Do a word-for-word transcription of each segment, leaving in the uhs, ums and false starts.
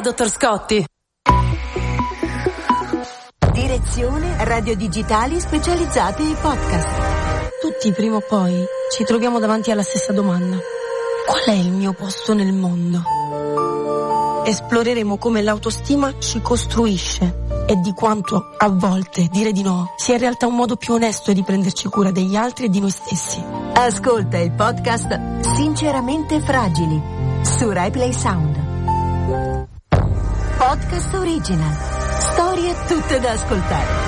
dottor Scotti. Direzione Radio Digitali Specializzate e Podcast. Tutti prima o poi ci troviamo davanti alla stessa domanda: qual è il mio posto nel mondo? Esploreremo come l'autostima ci costruisce e di quanto a volte dire di no sia in realtà un modo più onesto di prenderci cura degli altri e di noi stessi. Ascolta il podcast Sinceramente Fragili su RaiPlay Sound. Podcast original. Storie tutte da ascoltare.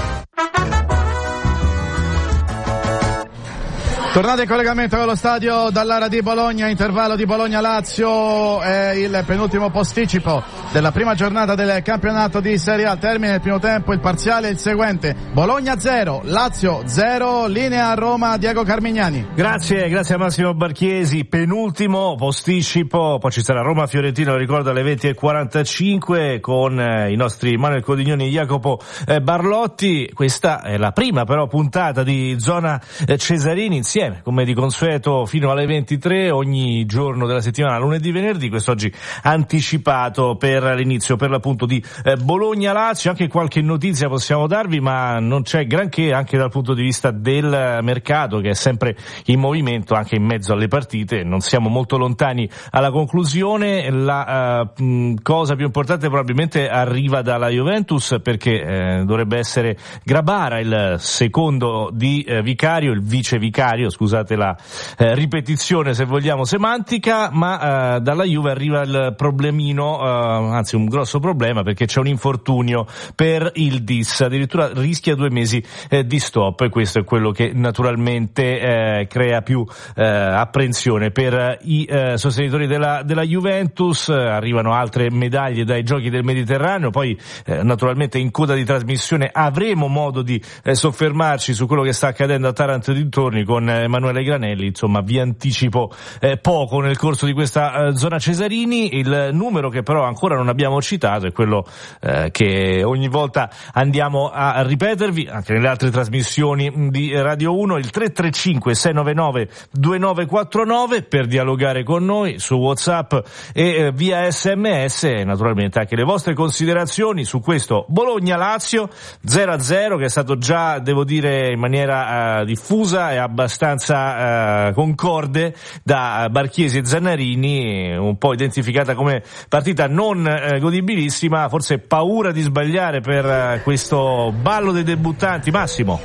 Tornate in collegamento con lo stadio dall'Ara di Bologna, intervallo di Bologna-Lazio, è il penultimo posticipo della prima giornata del campionato di Serie A. Termine il primo tempo, il parziale è il seguente: Bologna zero, Lazio zero, linea a Roma, Diego Carmignani. Grazie, grazie a Massimo Barchiesi, penultimo posticipo, poi ci sarà Roma-Fiorentina, lo ricordo, alle venti e quarantacinque con eh, i nostri Manuel Codignoni e Jacopo eh, Barlotti. Questa è la prima però puntata di Zona eh, Cesarini, insieme come di consueto fino alle ventitré ogni giorno della settimana, lunedì, venerdì, quest'oggi anticipato per l'inizio per l'appunto di eh, Bologna-Lazio. Anche qualche notizia possiamo darvi, ma non c'è granché anche dal punto di vista del mercato, che è sempre in movimento anche in mezzo alle partite. Non siamo molto lontani alla conclusione. La uh, mh, cosa più importante probabilmente arriva dalla Juventus, perché eh, dovrebbe essere Grabara il secondo di eh, Vicario, il vice vicario, scusate la eh, ripetizione se vogliamo semantica, ma eh, dalla Juve arriva il problemino, eh, anzi un grosso problema, perché c'è un infortunio per il Dis, addirittura rischia due mesi eh, di stop, e questo è quello che naturalmente eh, crea più eh, apprensione per i eh, sostenitori della, della Juventus. Arrivano altre medaglie dai Giochi del Mediterraneo, poi eh, naturalmente in coda di trasmissione avremo modo di eh, soffermarci su quello che sta accadendo a Taranto e dintorni con Emanuele Granelli. Insomma, vi anticipo eh, poco nel corso di questa eh, Zona Cesarini. Il numero che però ancora non abbiamo citato è quello eh, che ogni volta andiamo a ripetervi anche nelle altre trasmissioni di Radio uno, il tre tre cinque sei nove nove due nove quattro nove per dialogare con noi su WhatsApp e eh, via sms, e naturalmente anche le vostre considerazioni su questo Bologna-Lazio zero a zero, che è stato già, devo dire, in maniera eh, diffusa e abbastanza eh, concorde da Barchiesi e Zannarini, un po' identificata come partita non eh, godibilissima, forse paura di sbagliare per eh, questo ballo dei debuttanti. Massimo?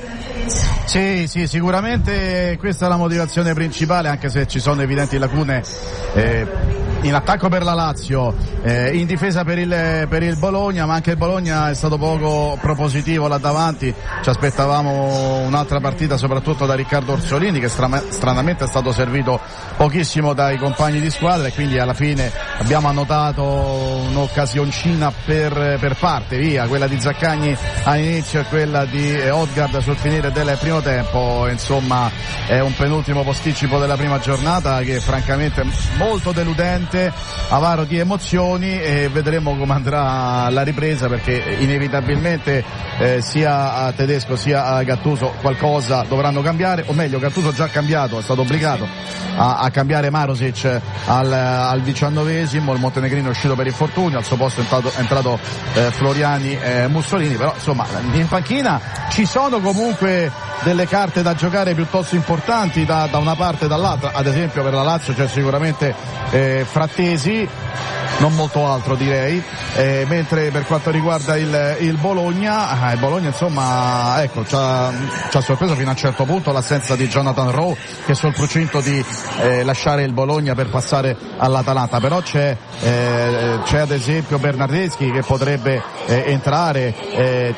Sì, sì, sicuramente questa è la motivazione principale, anche se ci sono evidenti lacune eh, in attacco per la Lazio, eh, in difesa per il, per il Bologna, ma anche il Bologna è stato poco propositivo là davanti. Ci aspettavamo un'altra partita soprattutto da Riccardo Orsolini, che stra- stranamente è stato servito pochissimo dai compagni di squadra, e quindi alla fine abbiamo annotato un'occasioncina per, per parte, via, quella di Zaccagni all'inizio e quella di eh, Odgaard sul finire del primo tempo. Insomma, è un penultimo posticipo della prima giornata che francamente è molto deludente, avaro di emozioni, e vedremo come andrà la ripresa, perché inevitabilmente eh, sia a Tedesco sia a Gattuso qualcosa dovranno cambiare, o meglio Gattuso già ha cambiato, è stato obbligato a, a cambiare Marusic al, al diciannovesimo, il montenegrino è uscito per infortunio, al suo posto è entrato, è entrato eh, Floriani eh, Mussolini, però insomma in panchina ci sono comunque delle carte da giocare piuttosto importanti da, da una parte e dall'altra. Ad esempio per la Lazio c'è sicuramente eh, Frattesi, non molto altro direi, eh, mentre per quanto riguarda il, il Bologna, eh, il Bologna insomma ecco ci ha, ci ha sorpreso fino a un certo punto l'assenza di Jonathan Rowe, che è sul procinto di eh, lasciare il Bologna per passare all'Atalanta, però c'è, eh, c'è ad esempio Bernardeschi che potrebbe eh, entrare, eh,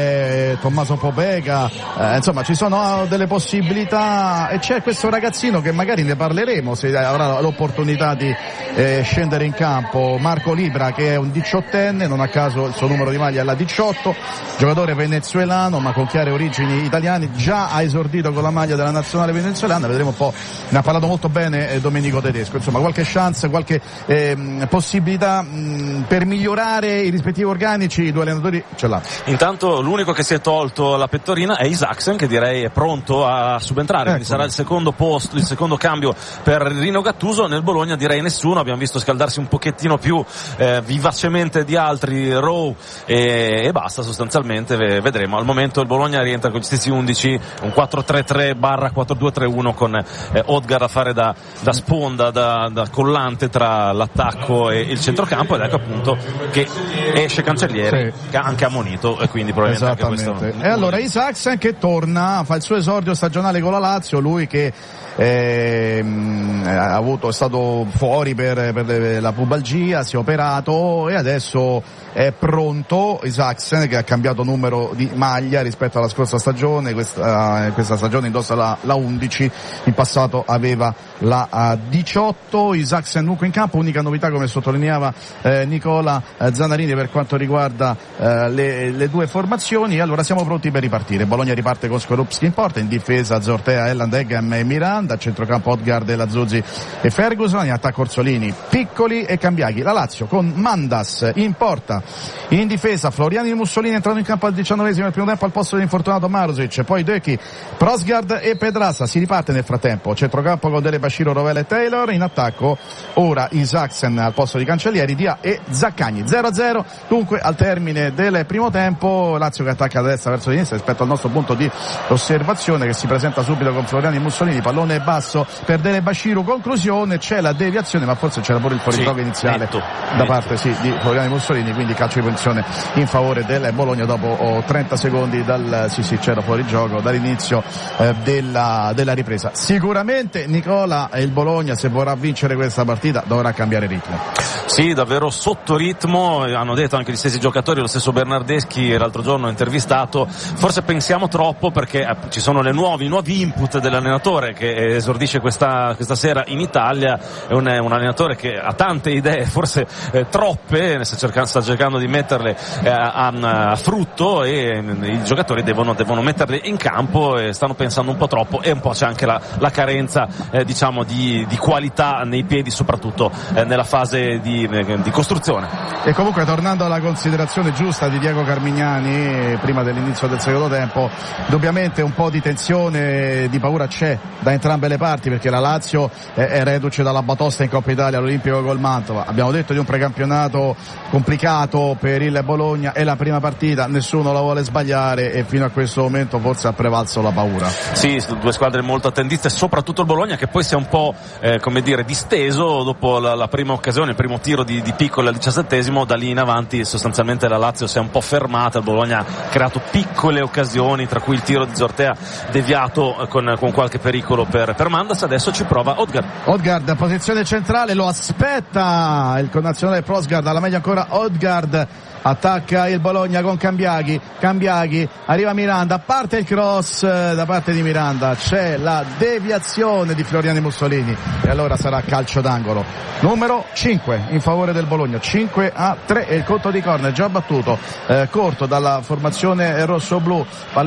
c'è Tommaso Pobega, eh, insomma ci sono delle possibilità, e c'è questo ragazzino che magari ne parleremo se avrà l'opportunità di eh, scendere in campo, Marco Libra, che è un diciottenne, non a caso il suo numero di maglia è la diciotto, giocatore venezuelano ma con chiare origini italiane, già ha esordito con la maglia della nazionale venezuelana, vedremo un po', ne ha parlato molto bene eh, Domenico Tedesco, insomma qualche chance, qualche eh, possibilità mh, per migliorare i rispettivi organici, i due allenatori ce l'ha. Intanto l'unico che si è tolto la pettorina è Isaacsen, che direi è pronto a subentrare, ecco. Quindi sarà il secondo posto, il secondo cambio per Rino Gattuso. Nel Bologna direi nessuno, abbiamo visto scaldarsi un pochettino pochino più eh, vivacemente di altri Rowe e, e basta sostanzialmente, vedremo. Al momento il Bologna rientra con gli stessi undici, un quattro tre tre barra quattro due tre uno con eh, Odgaard a fare da, da sponda, da, da collante tra l'attacco e il centrocampo, ed ecco appunto che esce Cancellieri, sì, che ha anche ammonito, e quindi probabilmente anche questo. E allora Isaksen che torna, fa il suo esordio stagionale con la Lazio, lui che Eh, ha avuto, è stato fuori per, per la pubalgia, si è operato e adesso è pronto. Isaksen, che ha cambiato numero di maglia rispetto alla scorsa stagione, questa, questa stagione indossa la, la undici, in passato aveva la diciotto. Isaksen dunque in campo, unica novità come sottolineava eh, Nicola Zanarini per quanto riguarda eh, le, le due formazioni. Allora siamo pronti per ripartire. Bologna riparte con Skorupski in porta, in difesa Zortea, Elland, Eggam e Miranda, a centrocampo Odgaard, Lazuzzi e Ferguson, in attacco Orsolini, Piccoli e Cambiaghi. La Lazio con Mandas in porta, in difesa Floriani e Mussolini entrano in campo al diciannovesimo del primo tempo al posto dell'infortunato Marusic, poi Döki, Prosgard e Pedrasa. Si riparte nel frattempo, centrocampo con Dele Basciro, Rovella e Taylor, in attacco ora Isaksen al posto di Cancellieri, Dia e Zaccagni. Zero a zero dunque al termine del primo tempo. Lazio che attacca da destra verso sinistra rispetto al nostro punto di osservazione, che si presenta subito con Floriani e Mussolini, pallone basso per Dele Basciro, conclusione, c'è la deviazione ma forse c'era pure il fuorigioco sì, iniziale netto, da netto. parte sì, di Floriani e Mussolini, quindi calcio di punizione in favore del Bologna dopo oh, trenta secondi dal sì sì c'era fuorigioco dall'inizio eh, della, della ripresa. Sicuramente Nicola, il Bologna, se vorrà vincere questa partita, dovrà cambiare ritmo. Sì, davvero sotto ritmo, hanno detto anche gli stessi giocatori, lo stesso Bernardeschi l'altro giorno intervistato, forse pensiamo troppo perché eh, ci sono le nuovi, i nuovi input dell'allenatore che esordisce questa, questa sera in Italia. È un, un allenatore che ha tante idee, forse eh, troppe, sta cercando, sta cercando di metterle eh, a, a frutto, e i giocatori devono, devono metterle in campo, e stanno pensando un po' troppo, e un po' c'è anche la, la carenza eh, diciamo di, di qualità nei piedi, soprattutto eh, nella fase di, di costruzione. E comunque, tornando alla considerazione giusta di Diego Carmignani prima dell'inizio del secondo tempo, indubbiamente un po' di tensione, di paura c'è da entrambe le parti, perché la Lazio è reduce dalla batosta in Coppa Italia all'Olimpico col Mantova. Abbiamo detto di un precampionato complicato per il Bologna, è la prima partita, nessuno la vuole sbagliare e fino a questo momento forse ha prevalso la paura. Sì, due squadre molto attendiste, soprattutto il Bologna che poi si è un po' eh, come dire disteso dopo la, la prima occasione, il primo tiro di, di Piccoli al diciassettesimo. Da lì in avanti sostanzialmente la Lazio si è un po' fermata, il Bologna ha creato piccole occasioni, tra cui il tiro di Zortea deviato eh, con, con qualche pericolo per, per Mandas. Adesso ci prova Odgaard. Odgaard, posizione centrale, lo aspetta il connazionale Prosgard, alla meglio ancora Odgaard. Attacca il Bologna con Cambiaghi, Cambiaghi, arriva Miranda, parte il cross da parte di Miranda, c'è la deviazione di Floriani Mussolini e allora sarà calcio d'angolo numero cinque in favore del Bologna. Cinque a tre e il conto di corner già battuto, eh, corto dalla formazione rosso-blu,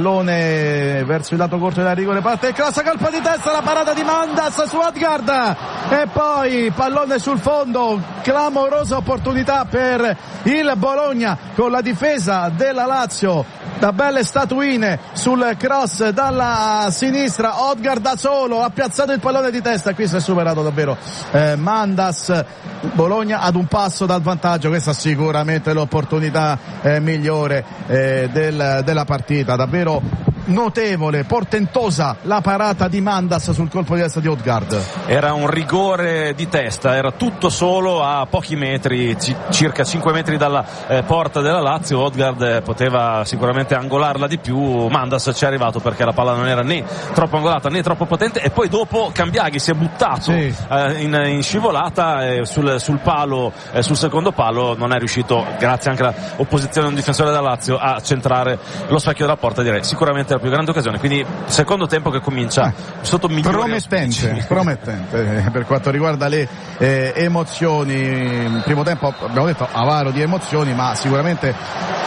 pallone verso il lato corto della rigore, parte il cross, colpo di testa, la parata di Mandas su Odgaard e poi pallone sul fondo, clamorosa opportunità per il Bologna con la difesa della Lazio, da belle statuine sul cross dalla sinistra. Odgaard da solo ha piazzato il pallone di testa, qui si è superato davvero eh, Mandas. Bologna ad un passo dal vantaggio, questa sicuramente l'opportunità eh, migliore eh, del, della partita, davvero notevole, portentosa la parata di Mandas sul colpo di testa di Odgaard. Era un rigore di testa, era tutto solo a pochi metri, c- circa cinque metri dalla eh, porta della Lazio. Odgaard eh, poteva sicuramente angolarla di più, Mandas ci è arrivato perché la palla non era né troppo angolata né troppo potente, e poi dopo Cambiaghi si è buttato sì. eh, in, in scivolata eh, sul, sul palo, eh, sul secondo palo non è riuscito, grazie anche all'opposizione di un difensore della Lazio, a centrare lo specchio della porta. Direi sicuramente la più grande occasione, quindi secondo tempo che comincia eh, sotto migliori promettente, promettente per quanto riguarda le eh, emozioni. Il primo tempo abbiamo detto avaro di emozioni, ma sicuramente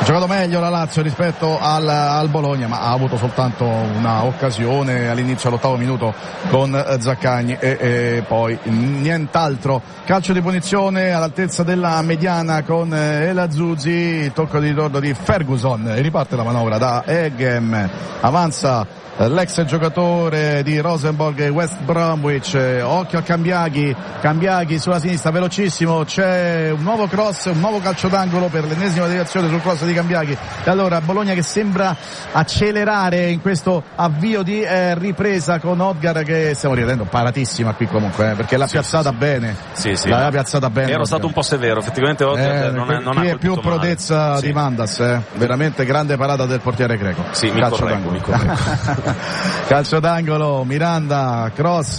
Ha giocato meglio la Lazio rispetto al, al Bologna, ma ha avuto soltanto una occasione all'inizio all'ottavo minuto con Zaccagni e, e poi nient'altro. Calcio di punizione all'altezza della mediana con El Azzuzzi, tocco di ritorno di Ferguson e riparte la manovra da Eggem, avanza l'ex giocatore di Rosenborg e West Bromwich, occhio a Cambiaghi, Cambiaghi sulla sinistra velocissimo, c'è un nuovo cross, un nuovo calcio d'angolo per l'ennesima deviazione sul cross di Cambiaghi. E allora Bologna che sembra accelerare in questo avvio di eh, ripresa con Odgar, che stiamo ridendo paratissima qui comunque eh, perché l'ha sì, piazzata sì, bene sì, sì, l'ha piazzata bene. Ero Odgar. Stato un po' severo effettivamente Odgar, eh, non, è, non qui ha è più prodezza male. di sì. Mandas eh. veramente grande parata del portiere greco. Sì, mi calcio correggo, mi correggo. Calcio d'angolo, Miranda, cross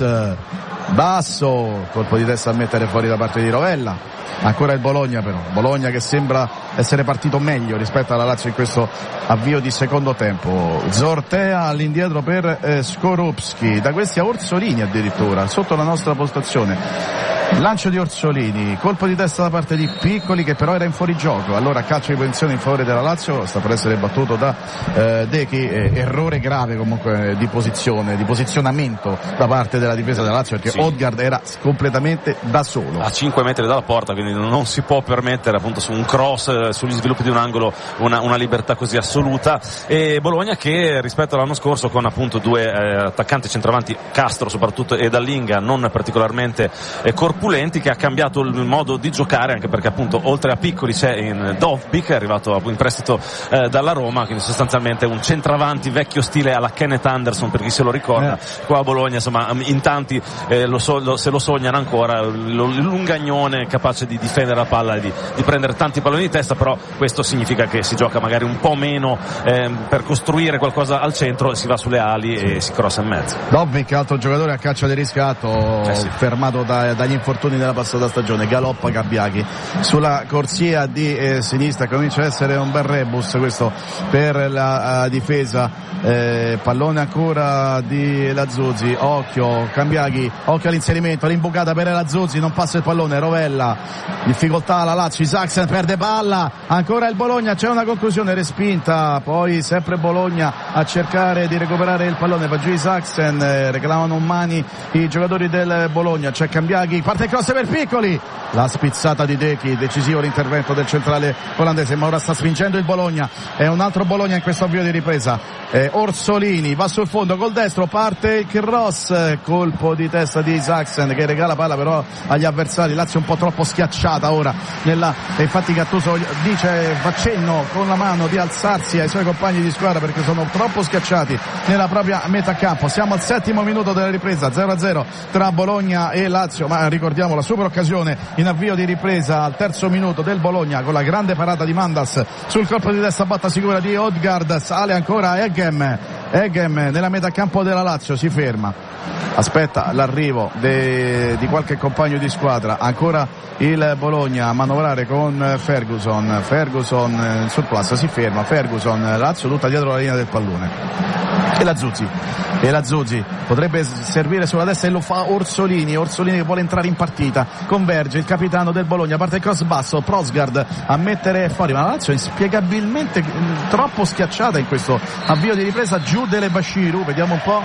basso, colpo di testa a mettere fuori da parte di Rovella. Ancora il Bologna però, Bologna che sembra essere partito meglio rispetto alla Lazio in questo avvio di secondo tempo. Zortea all'indietro per eh, Skorupski, da questi a Orsolini addirittura, sotto la nostra postazione. Lancio di Orsolini, colpo di testa da parte di Piccoli che però era in fuorigioco. Allora calcio di punizione in favore della Lazio, sta per essere battuto da eh, Dechi, eh, errore grave comunque di posizione, di posizionamento da parte della difesa della Lazio, perché sì. Odgaard era completamente da solo. A cinque metri dalla porta, quindi non si può permettere appunto su un cross, eh, sugli sviluppi di un angolo una, una libertà così assoluta. E Bologna che rispetto all'anno scorso con appunto due eh, attaccanti centravanti, Castro soprattutto e Dallinga, non particolarmente eh, corpulenti, che ha cambiato il modo di giocare, anche perché appunto oltre a Piccoli c'è in Dovbyk, è arrivato in prestito eh, dalla Roma, quindi sostanzialmente un centravanti vecchio stile alla Kenneth Anderson, per chi se lo ricorda. eh. Qua a Bologna insomma in tanti eh, lo so, lo, se lo sognano ancora, lo, il lungagnone capace di difendere la palla e di, di prendere tanti palloni di testa, però questo significa che si gioca magari un po' meno eh, per costruire qualcosa al centro, si va sulle ali e si crossa in mezzo. Dovbyk, altro giocatore a caccia di riscatto, eh sì. fermato da, dagli infortuni della passata stagione. Galoppa Cambiaghi sulla corsia di eh, sinistra, comincia a essere un bel rebus questo per la uh, difesa. Eh, pallone ancora di Lazzuzzi, occhio Cambiaghi, occhio all'inserimento, l'imbucata per Lazzuzzi, non passa il pallone, Rovella, difficoltà la Lazio, Isaacsen perde palla, ancora il Bologna, c'è una conclusione respinta, poi sempre Bologna a cercare di recuperare il pallone, va giù Isaacsen, eh, reclamano mani i giocatori del Bologna, c'è Cambiaghi, parte il cross per Piccoli, la spizzata di Dechi, decisivo l'intervento del centrale olandese, ma ora sta spingendo il Bologna, è un altro Bologna in questo avvio di ripresa. Eh, Orsolini va sul fondo col destro, parte il cross, colpo di testa di Isaacsen che regala palla però agli avversari. Lazio un po' troppo schiacciata ora nella, e infatti Gattuso dice, fa cenno con la mano di alzarsi ai suoi compagni di squadra perché sono troppo schiacciati nella propria metà campo. Siamo al settimo minuto della ripresa, zero a zero tra Bologna e Lazio, ma ricordiamo la super occasione in avvio di ripresa al terzo minuto del Bologna con la grande parata di Mandas sul colpo di testa, botta sicura di Odgaard, sale ancora Eggem, Eggem nella metà campo della Lazio, si ferma, aspetta l'arrivo de, di qualche compagno di squadra, ancora il Bologna a manovrare con Ferguson, Ferguson in surplus, si ferma Ferguson, Lazio tutta dietro la linea del pallone e la Zuzzi e la Zuzzi potrebbe servire sulla destra e lo fa Orsolini, Orsolini che vuole entrare in partita, converge il capitano del Bologna, parte il cross basso, Prosgard a mettere fuori, ma la Lazio è inspiegabilmente troppo schiacciata in questo avvio di ripresa. Giù Dele Bashiru, vediamo un po'.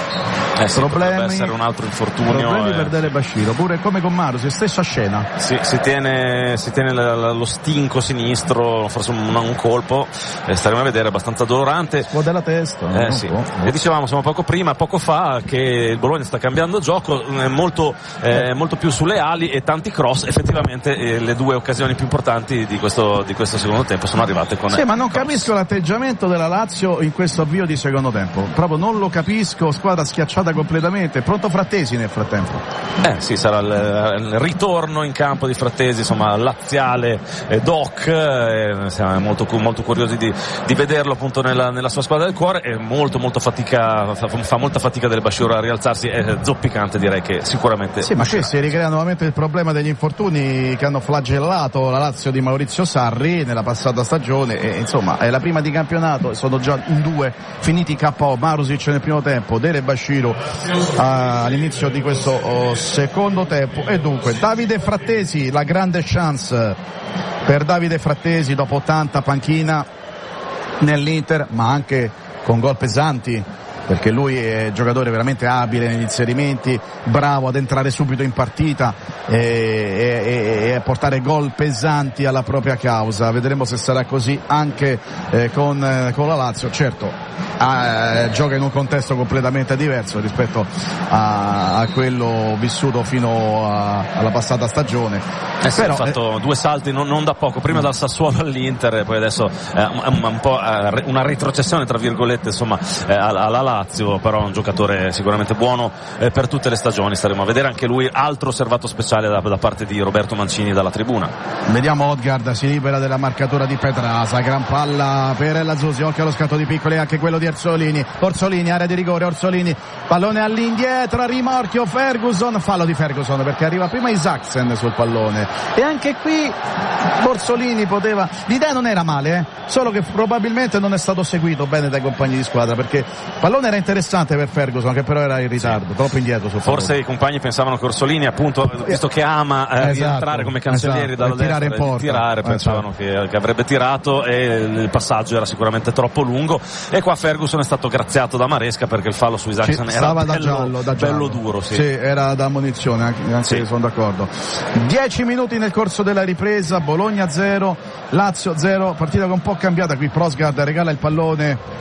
Eh sì, problemi, potrebbe essere un altro infortunio. Problemi eh. per Dele Bashiru, pure come con Marusi, stessa scena. Sì, si tiene, si tiene la, la, lo stinco sinistro, forse un, un colpo, eh, staremo a vedere, abbastanza dolorante. Scuote la testa. Eh, sì. E dicevamo insomma poco prima, poco fa, che il Bologna sta cambiando gioco, eh, molto, eh, molto più sulle ali e tanti cross. Effettivamente eh, le due occasioni più importanti di questo, di questo secondo tempo sono arrivate con. Sì, ma non cross. Capisco l'atteggiamento della Lazio in questo avvio di secondo tempo. Proprio non lo capisco, squadra schiacciata completamente. Pronto Frattesi nel frattempo? Eh sì, sarà il, il ritorno in campo di Frattesi, insomma laziale eh, Doc, eh, siamo molto, molto curiosi di, di vederlo appunto nella, nella sua squadra del cuore. È molto molto fatica, fa, fa molta fatica del Bashiru a rialzarsi, è zoppicante, direi che sicuramente. Sì, ma qui si ricrea nuovamente il problema degli infortuni che hanno flagellato la Lazio di Maurizio Sarri nella passata stagione e insomma è la prima di campionato, sono già in due finiti K O, Marusic nel primo tempo, Dele Bashiru all'inizio di questo oh, secondo tempo. E dunque Davide Frattesi, la grande chance per Davide Frattesi dopo tanta panchina nell'Inter, ma anche con gol pesanti, perché lui è giocatore veramente abile negli inserimenti, bravo ad entrare subito in partita e, e, e a portare gol pesanti alla propria causa. Vedremo se sarà così anche eh, con, eh, con la Lazio. Certo, eh, gioca in un contesto completamente diverso rispetto a, a quello vissuto fino a, alla passata stagione. Eh sì, Però, ha fatto eh, due salti non, non da poco, prima dal Sassuolo all'Inter e poi adesso eh, un, un po' eh, una retrocessione tra virgolette, insomma, eh, alla Lazio. Lazio, però un giocatore sicuramente buono eh, per tutte le stagioni. Staremo a vedere anche lui. Altro osservato speciale da, da parte di Roberto Mancini dalla tribuna. Vediamo Odgaard, si libera della marcatura di Pedraza, gran palla per Lazzusi, occhio allo scatto di Piccoli, anche quello di Orsolini. Orsolini, area di rigore, Orsolini, pallone all'indietro, a rimorchio Ferguson, fallo di Ferguson perché arriva prima Isaacsen sul pallone e anche qui Orsolini poteva, l'idea non era male, eh? Solo che probabilmente non è stato seguito bene dai compagni di squadra, perché pallone era interessante per Ferguson, che però era in ritardo, troppo indietro sul forse pallone. I compagni pensavano che Orsolini, appunto, visto che ama eh, esatto, rientrare come cancellieri esatto, dalla tirare destra in porta, e tirare, pensavano esatto. che, che avrebbe tirato e il passaggio era sicuramente troppo lungo e qua Ferguson è stato graziato da Maresca perché il fallo su Isaacsen era bello, da giallo, da giallo. bello duro, sì. Sì, era da ammonizione, anche, anche sì. Sono d'accordo. dieci minuti nel corso della ripresa, Bologna zero, Lazio zero, partita che un po' cambiata qui. Prosgard regala il pallone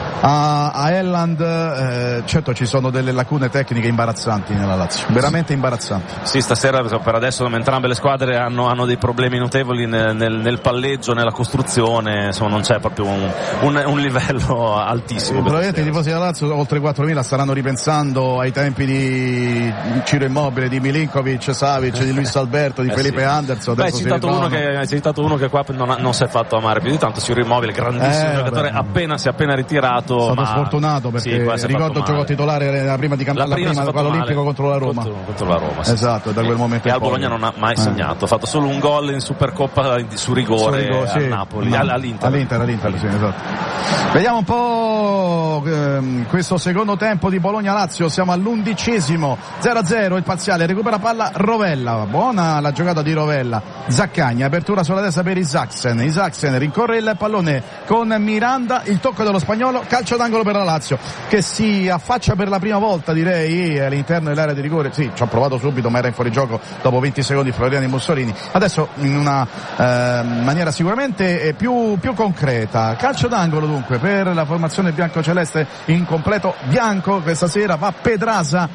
a, a Elland, eh, certo ci sono delle lacune tecniche imbarazzanti nella Lazio, veramente imbarazzanti. Sì, stasera per adesso entrambe le squadre hanno, hanno dei problemi notevoli nel, nel, nel palleggio, nella costruzione, insomma non c'è proprio un, un, un livello altissimo. Probabilmente i tifosi della Lazio, oltre quattromila, staranno ripensando ai tempi di Ciro Immobile, di Milinkovic, Savic, di Luis Alberto, di eh Felipe sì. Anderson. Beh, hai citato, uno che, hai citato uno che qua non, ha, non si è fatto amare più di tanto, Ciro Immobile, grandissimo eh, giocatore, vabbè. appena si è appena ritirato. È stato ma... sfortunato perché sì, ricordo il gioco titolare la prima di camp- la prima, prima all'Olimpico contro la Roma. Contro, contro la Roma, sì. Esatto, da quel momento e in al Bologna non ha mai segnato, eh. ha fatto solo un gol in Supercoppa su rigore, su rigore sì. al Napoli, no. all'Inter. All'Inter, all'Inter, sì, esatto. Vediamo un po' ehm, questo secondo tempo di Bologna-Lazio, siamo all'undicesimo, zero a zero il parziale, recupera palla Rovella, buona la giocata di Rovella, Zaccagni, apertura sulla destra per Isaacsen, Isaacsen rincorre il pallone con Miranda, il tocco dello spagnolo, calcio d'angolo per la Lazio che si affaccia per la prima volta, direi, all'interno dell'area di rigore. Sì, ci ho provato subito ma era in fuorigioco dopo venti secondi Floriani Mussolini, adesso in una eh, maniera sicuramente più, più concreta, calcio d'angolo dunque per la formazione biancoceleste in completo bianco. Questa sera va Pedraza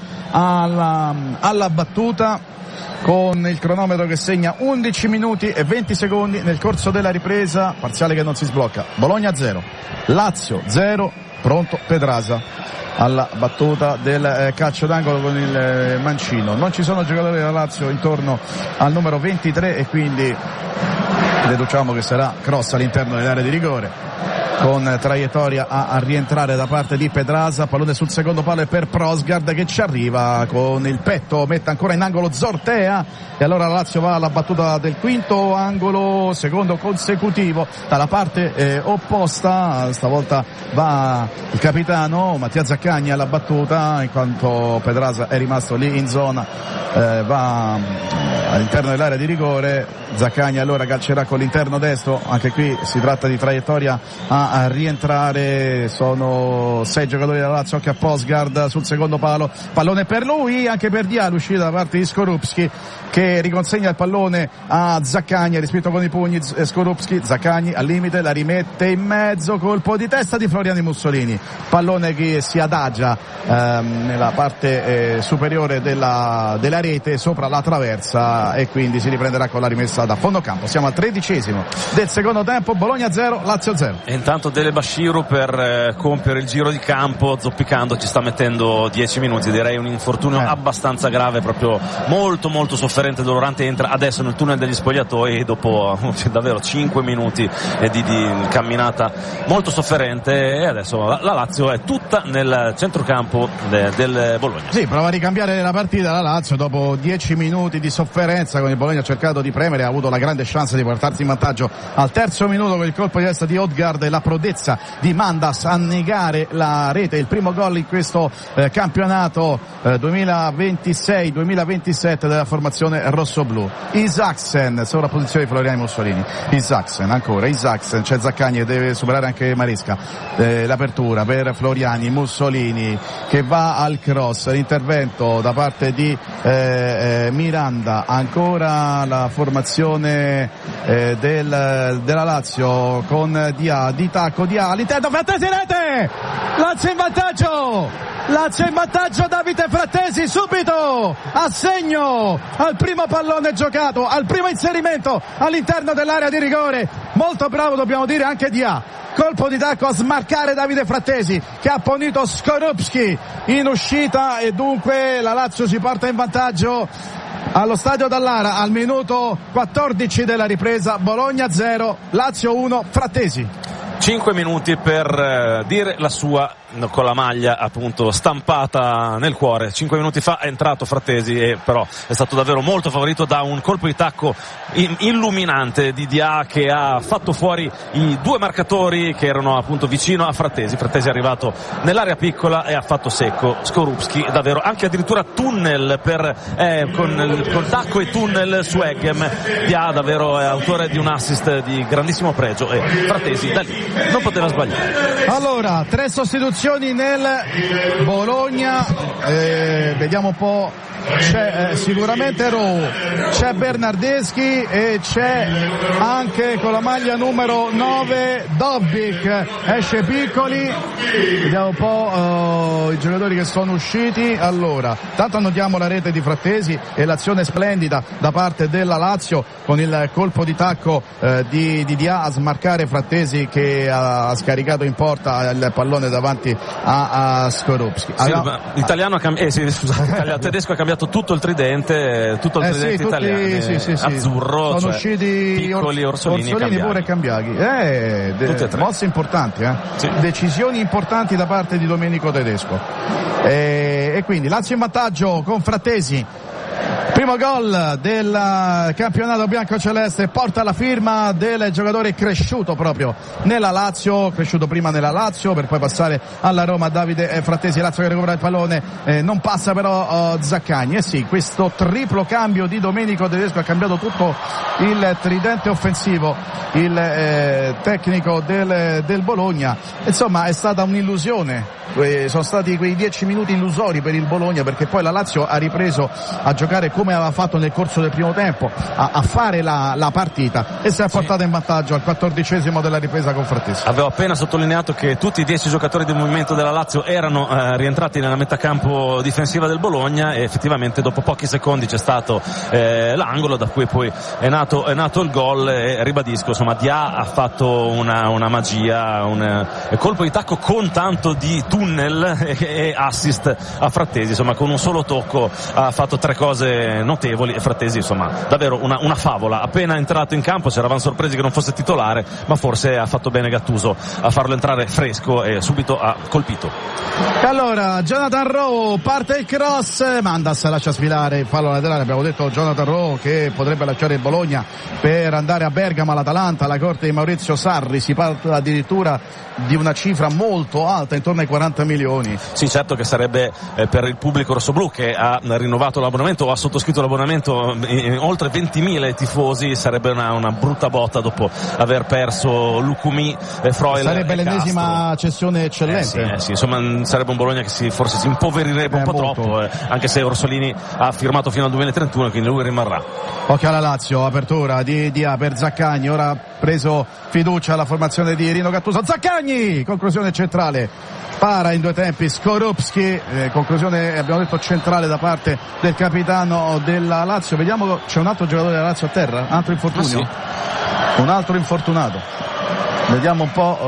alla, alla battuta con il cronometro che segna undici minuti e venti secondi nel corso della ripresa, parziale che non si sblocca. Bologna zero, Lazio zero, pronto Pedraza alla battuta del eh, calcio d'angolo con il eh, mancino. Non ci sono giocatori della Lazio intorno al numero ventitré e quindi deduciamo che sarà cross all'interno dell'area di rigore con traiettoria a, a rientrare da parte di Pedraza, pallone sul secondo palo e per Prosgard che ci arriva con il petto, mette ancora in angolo Zortea e allora la Lazio va alla battuta del quinto angolo, secondo consecutivo dalla parte eh, opposta, stavolta va il capitano Mattia Zaccagni alla battuta in quanto Pedraza è rimasto lì in zona, eh, va all'interno dell'area di rigore, Zaccagni allora calcerà con l'interno destro, anche qui si tratta di traiettoria a a rientrare, sono sei giocatori della Lazio, occhio a Prosgard sul secondo palo, pallone per lui, anche per Dia, l'uscita da parte di Skorupski che riconsegna il pallone a Zaccagni, rispetto con i pugni Skorupski, Zaccagni al limite, la rimette in mezzo, colpo di testa di Floriani Mussolini, pallone che si adagia ehm, nella parte eh, superiore della, della rete sopra la traversa e quindi si riprenderà con la rimessa da fondo campo. Siamo al tredicesimo del secondo tempo, Bologna zero, Lazio zero. E intanto Dele Bashiru per eh, compiere il giro di campo zoppicando ci sta mettendo dieci minuti, direi un infortunio eh. abbastanza grave, proprio molto molto sofferente, dolorante, entra adesso nel tunnel degli spogliatoi dopo cioè, davvero cinque minuti eh, di, di camminata molto sofferente e adesso la, la Lazio è tutta nel centrocampo de, del Bologna. Sì, prova a ricambiare la partita la Lazio dopo dieci minuti di sofferenza, con il Bologna ha cercato di premere, ha avuto la grande chance di portarsi in vantaggio al terzo minuto con il colpo di testa di Odgaard e la prodezza di Mandas a negare la rete, il primo gol in questo eh, campionato eh, duemilaventisei duemilaventisette della formazione rossoblu. Isaksen, sovrapposizione di Floriani Mussolini. Isaksen ancora, Isaksen, c'è Zaccagni e deve superare anche Maresca. Eh, l'apertura per Floriani Mussolini che va al cross, l'intervento da parte di eh, eh, Miranda, ancora la formazione eh, del, della Lazio con Dia, di tacco Dia all'interno, Frattesi rete, Lazio in vantaggio, Lazio in vantaggio, Davide Frattesi subito a segno al primo pallone giocato, al primo inserimento all'interno dell'area di rigore, molto bravo dobbiamo dire anche Dia, colpo di tacco a smarcare Davide Frattesi che ha punito Skorupski in uscita e dunque la Lazio si porta in vantaggio allo stadio Dallara al minuto quattordici della ripresa. Bologna zero, Lazio uno, Frattesi. Cinque minuti per eh, dire la sua con la maglia appunto stampata nel cuore. Cinque minuti fa è entrato Frattesi e però è stato davvero molto favorito da un colpo di tacco in- illuminante di Dia che ha fatto fuori i due marcatori che erano appunto vicino a Frattesi. Frattesi è arrivato nell'area piccola e ha fatto secco Skorupski, davvero anche addirittura tunnel per eh, con il con tacco e tunnel su Eggem. Dia davvero è autore di un assist di grandissimo pregio e Frattesi da lì non poteva sbagliare. Allora, tre sostituzioni nel Bologna, eh, vediamo un po', c'è eh, sicuramente Rowe, c'è Bernardeschi e c'è anche con la maglia numero nove Dobbik, esce Piccoli, vediamo un po' uh, i giocatori che sono usciti. Allora, tanto notiamo la rete di Frattesi e l'azione splendida da parte della Lazio con il colpo di tacco uh, di, di Dia a smarcare Frattesi che ha scaricato in porta il pallone davanti a, a Skorupski. Sì, allora, l'italiano ha cambiato, eh, sì, scusate, il tedesco ha cambiato tutto il tridente, tutto il eh tridente sì, tutti, italiano, sì, sì, sì. azzurro, sono cioè, usciti Piccoli, Orsolini, Orsolini e pure Cambiaghi. Eh, de- mosse importanti, eh? Sì. Decisioni importanti da parte di Domenico Tedesco. E, e quindi Lazio in vantaggio con Frattesi. Primo gol del campionato biancoceleste, porta la firma del giocatore cresciuto proprio nella Lazio, cresciuto prima nella Lazio per poi passare alla Roma. Davide Frattesi, Lazio che recupera il pallone, eh, non passa però uh, Zaccagni. E eh sì, questo triplo cambio di Domenico Tedesco ha cambiato tutto il tridente offensivo, il eh, tecnico del, del Bologna. Insomma è stata un'illusione, eh, sono stati quei dieci minuti illusori per il Bologna, perché poi la Lazio ha ripreso a giocare come aveva fatto nel corso del primo tempo, a, a fare la, la partita e si è portata in vantaggio al quattordicesimo della ripresa con Frattesi. Avevo appena sottolineato che tutti i dieci giocatori del movimento della Lazio erano eh, rientrati nella metacampo difensiva del Bologna e effettivamente dopo pochi secondi c'è stato eh, l'angolo da cui poi è nato, è nato il gol e ribadisco, insomma Dia ha fatto una, una magia, un eh, colpo di tacco con tanto di tunnel e, e assist a Frattesi, insomma con un solo tocco ha fatto tre cose notevoli e Frattesi insomma davvero una, una favola. Appena entrato in campo ci eravamo sorpresi che non fosse titolare, ma forse ha fatto bene Gattuso a farlo entrare fresco e subito ha colpito. E allora Jonathan Rowe, parte il cross, Mandas lascia sfilare il fallo laterale. Abbiamo detto Jonathan Rowe che potrebbe lasciare il Bologna per andare a Bergamo all'Atalanta, alla corte di Maurizio Sarri. Si parla addirittura di una cifra molto alta, intorno ai quaranta milioni. Sì, certo che sarebbe eh, per il pubblico rossoblù che ha rinnovato l'abbonamento o ha sottoscritto l'abbonamento in oltre ventimila i tifosi, sarebbe una, una brutta botta dopo aver perso Lucumi, eh, Freuler. Sarebbe e l'ennesima Castro. Cessione eccellente. Eh sì, eh sì, insomma sarebbe un Bologna che si, forse si impoverirebbe eh, un po' molto. troppo, eh, anche se Orsolini ha firmato fino al duemilatrentuno, quindi lui rimarrà. Occhio alla Lazio, apertura di Dia per Zaccagni, ora preso fiducia alla formazione di Rino Gattuso. Zaccagni, conclusione centrale, para in due tempi Skorupski, eh, conclusione abbiamo detto centrale da parte del capitano della Lazio. Vediamo, c'è un altro giocatore della Lazio a terra, un altro infortunio, ah, sì. un altro infortunato, vediamo un po',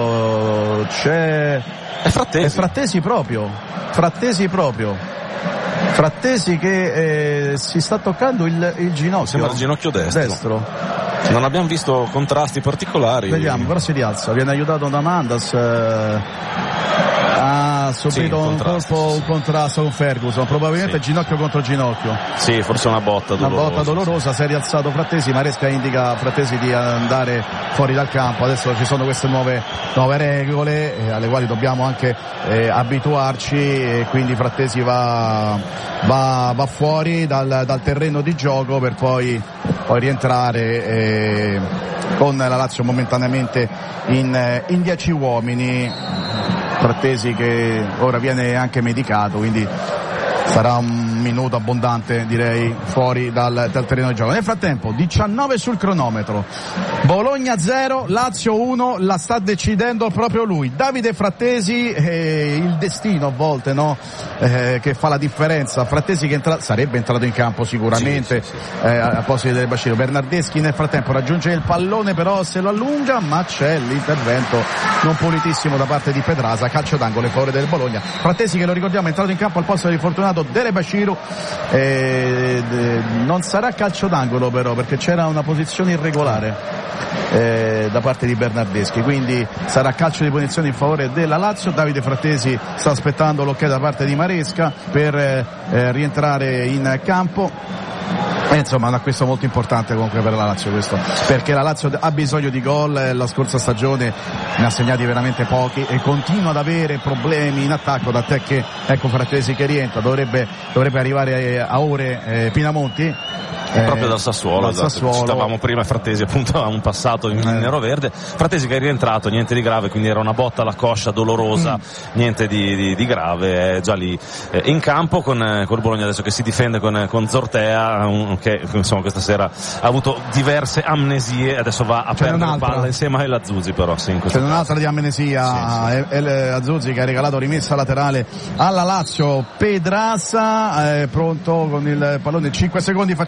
uh, c'è è Frattesi. è Frattesi proprio Frattesi proprio Frattesi che eh, si sta toccando il, il ginocchio, sembra il ginocchio destro, destro. Non abbiamo visto contrasti particolari. Vediamo, però si rialza, viene aiutato da Mandas. Eh, ah, ha subito sì, un colpo, un contrasto con Ferguson, probabilmente sì. ginocchio contro ginocchio. Sì, forse una botta dolorosa. Una botta dolorosa, si è rialzato Frattesi, Maresca indica a Frattesi di andare fuori dal campo. Adesso ci sono queste nuove, nuove regole eh, alle quali dobbiamo anche eh, abituarci, e quindi Frattesi va, va, va fuori dal, dal terreno di gioco per poi, poi rientrare eh, con la Lazio momentaneamente in, in dieci uomini. Frattesi che ora viene anche medicato, quindi sarà un minuto abbondante, direi, fuori dal, dal terreno di gioco. Nel frattempo diciannove sul cronometro, Bologna zero, Lazio uno, la sta decidendo proprio lui, Davide Frattesi. Eh, il destino a volte, no? Eh, che fa la differenza. Frattesi che entra- sarebbe entrato in campo sicuramente, sì, sì, sì. Eh, a posto di Del Bashir. Bernardeschi nel frattempo raggiunge il pallone, però se lo allunga, ma c'è l'intervento non pulitissimo da parte di Pedrasa, calcio d'angolo in favore del Bologna. Frattesi, che lo ricordiamo, è entrato in campo al posto del fortunato Dele Bashiru. Eh, non sarà calcio d'angolo però, perché c'era una posizione irregolare eh, da parte di Bernardeschi, quindi sarà calcio di punizione in favore della Lazio. Davide Frattesi sta aspettando l'ok da parte di Maresca per eh, rientrare in campo. E insomma, un acquisto molto importante comunque per la Lazio questo, perché la Lazio ha bisogno di gol. La scorsa stagione ne ha segnati veramente pochi e continua ad avere problemi in attacco, da te che ecco Frattesi che rientra, dovrebbe, dovrebbe arrivare a ore eh, Pinamonti. Eh, proprio dal Sassuolo, dal Sassuolo. Citavamo prima Frattesi, appunto, aveva un passato in eh. nero-verde. Frattesi che è rientrato, niente di grave, quindi era una botta alla coscia dolorosa, mm. niente di, di, di grave, è già lì eh, in campo con, eh, con il Bologna adesso che si difende con, con Zortea, un, che insomma questa sera ha avuto diverse amnesie, adesso va a C'è perdere un'altra. palla insieme a Azuzzi, però sì, in c'è un'altra di amnesia. Sì, sì. È, è Azuzzi che ha regalato rimessa laterale alla Lazio. Pedrasa è pronto con il pallone, cinque secondi.